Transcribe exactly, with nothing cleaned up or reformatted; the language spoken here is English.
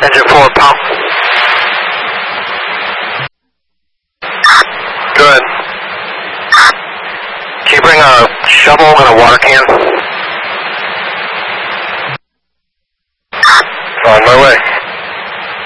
Engine four, pump. Good. Can you bring a shovel and a water can?